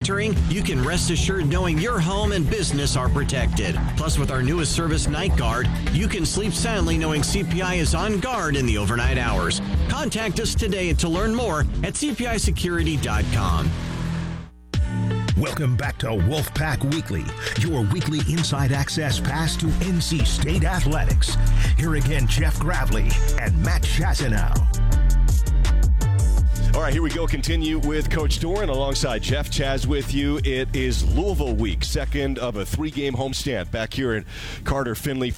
monitoring, you can rest assured knowing your home and business are protected. Plus, with our newest service, Night Guard, you can sleep soundly knowing CPI is on guard in the overnight hours. Contact us today to learn more at cpisecurity.com. Welcome back to Wolfpack Weekly, your weekly inside access pass to NC State athletics. Here again, Jeff Gravely and Matt Chazanow. All right, here we go. Continue with Coach Doran alongside Jeff Chaz with you. It is Louisville week, second of a 3-game homestand back here in Carter Finley,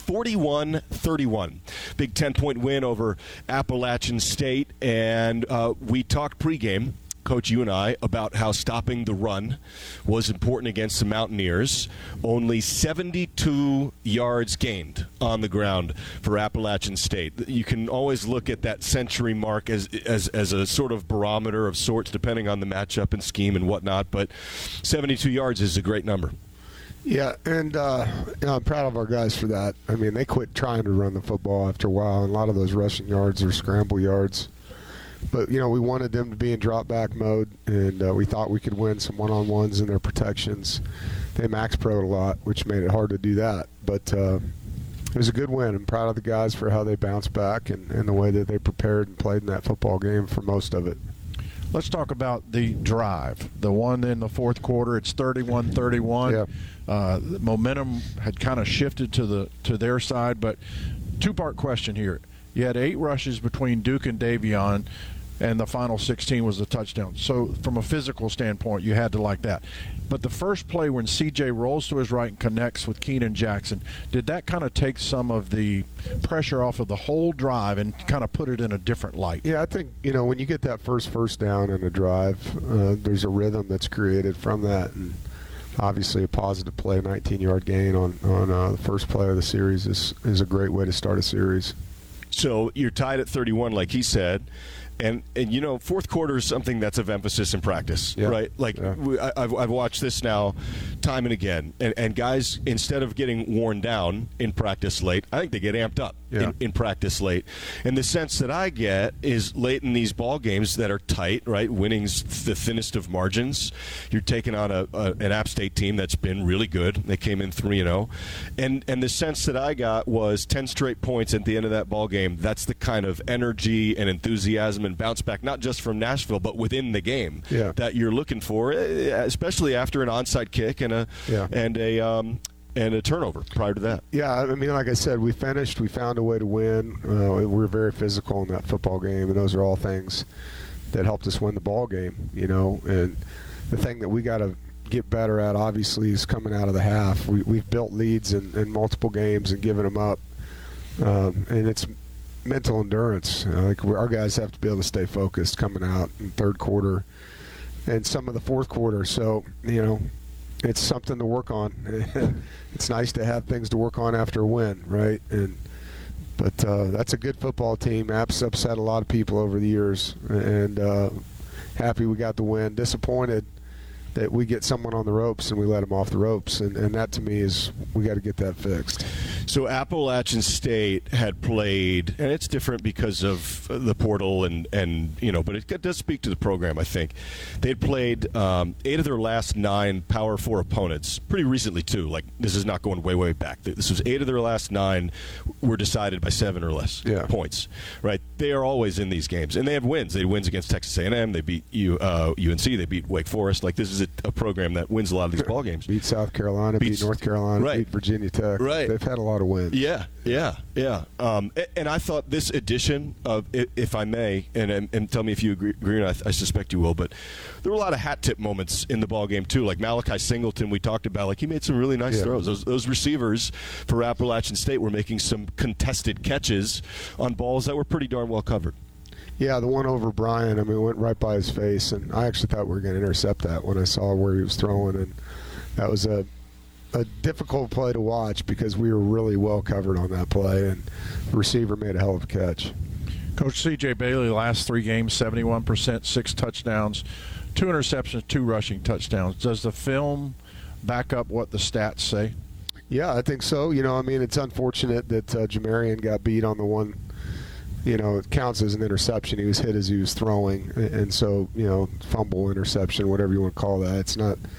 41-31. Big 10-point win over Appalachian State. And we talked pregame, Coach, you and I, about how stopping the run was important against the Mountaineers. Only 72 yards gained on the ground for Appalachian State. You can always look at that century mark as a sort of barometer of sorts, depending on the matchup and scheme and whatnot. But 72 yards is a great number. Yeah, and I'm proud of our guys for that. I mean, they quit trying to run the football after a while, and a lot of those rushing yards are scramble yards. But, we wanted them to be in drop-back mode, and we thought we could win some one-on-ones in their protections. They max-pro'd a lot, which made it hard to do that. But it was a good win. I'm proud of the guys for how they bounced back and the way that they prepared and played in that football game for most of it. Let's talk about the drive. The one in the fourth quarter, it's 31-31. Yeah. The momentum had kind of shifted to their side, but two-part question here. You had 8 rushes between Duke and Davion, and the final 16 was a touchdown. So from a physical standpoint, you had to like that. But the first play when C.J. rolls to his right and connects with Keenan Jackson, did that kind of take some of the pressure off of the whole drive and kind of put it in a different light? Yeah, I think, when you get that first down in a drive, there's a rhythm that's created from that. And obviously a positive play, a 19-yard gain on the first play of the series is a great way to start a series. So you're tied at 31, like he said. And fourth quarter is something that's of emphasis in practice, right? Like, I've watched this now time and again. And guys, instead of getting worn down in practice late, I think they get amped up in practice late. And the sense that I get is late in these ball games that are tight, right? Winning's the thinnest of margins. You're taking on an App State team that's been really good. They came in 3-0. And the sense that I got was 10 straight points at the end of that ball game. That's the kind of energy and enthusiasm and bounce back, not just from Nashville, but within the game that you're looking for, especially after an onside kick and a turnover prior to that. Yeah, I mean, like I said, we finished. We found a way to win. We were very physical in that football game, and those are all things that helped us win the ball game, And the thing that we got to get better at, obviously, is coming out of the half. We've built leads in multiple games and given them up, and it's mental endurance. Our guys have to be able to stay focused coming out in third quarter and some of the fourth quarter. So, it's something to work on. It's nice to have things to work on after a win, right? But that's a good football team. App's upset a lot of people over the years, and happy we got the win. Disappointed that we get someone on the ropes and we let them off the ropes, and that to me is we got to get that fixed. So Appalachian State had played, and it's different because of the portal and but it does speak to the program, I think. They had played 8 of their last 9 Power 4 opponents, pretty recently too. Like, this is not going way, way back. This was 8 of their last 9 were decided by 7 or less points, right? They are always in these games, and they have wins. They had wins against Texas A&M. They beat UNC. They beat Wake Forest. Like, this is a program that wins a lot of these ball games. Beat South Carolina, beat North Carolina, beat Virginia Tech. Right. They've had a lot of wins. Yeah. And I thought this edition of, if I may, and tell me if you agree or not, I suspect you will, but there were a lot of hat tip moments in the ball game too. Like Malachi Singleton, we talked about. Like, he made some really nice throws. Those receivers for Appalachian State were making some contested catches on balls that were pretty darn well covered. Yeah, the one over Brian, it went right by his face, and I actually thought we were going to intercept that when I saw where he was throwing, and that was a difficult play to watch because we were really well covered on that play, and the receiver made a hell of a catch. Coach C.J. Bailey, last 3 games, 71%, 6 touchdowns, 2 interceptions, 2 rushing touchdowns. Does the film back up what the stats say? Yeah, I think so. It's unfortunate that Jamarian got beat on the one. It counts as an interception. He was hit as he was throwing, and so fumble, interception, whatever you want to call that. It's not